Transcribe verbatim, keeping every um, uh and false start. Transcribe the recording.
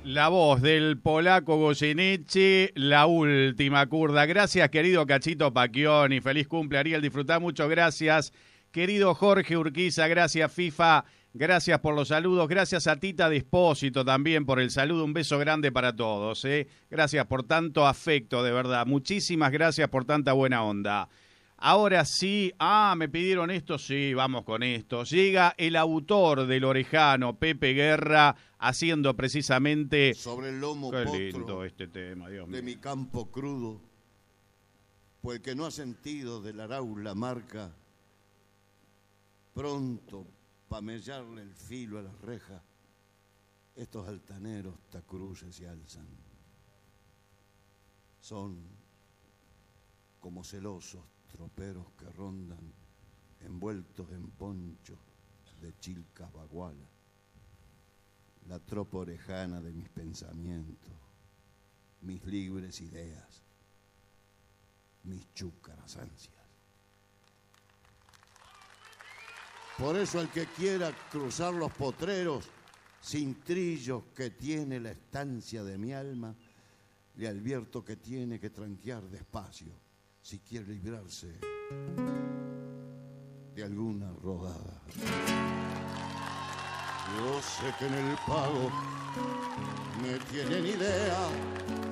La voz del polaco Goyeneche, la última curda. Gracias, querido Cachito Pacchioni. Feliz cumple, Ariel. Disfrutá mucho. Gracias, querido Jorge Urquiza. Gracias, FIFA. Gracias por los saludos. Gracias a Tita Despósito también por el saludo. Un beso grande para todos. ¿eh? Gracias por tanto afecto, de verdad. Muchísimas gracias por tanta buena onda. Ahora sí, ah, me pidieron esto, sí, vamos con esto. Llega el autor del Orejano, Pepe Guerra, haciendo precisamente... Sobre el lomo Qué potro lindo este tema, Dios mío. de mi campo crudo, pues el que no ha sentido del araú la marca, pronto pa' mellarle el filo a las rejas, estos altaneros tacruces se alzan. Son como celosos troperos que rondan envueltos en ponchos de chilcas bagualas, la tropa orejana de mis pensamientos, mis libres ideas, mis chúcaras ansias. Por eso el que quiera cruzar los potreros sin trillos que tiene la estancia de mi alma, le advierto que tiene que tranquear despacio si quiere librarse de alguna rodada. Yo sé que en el pago me tienen idea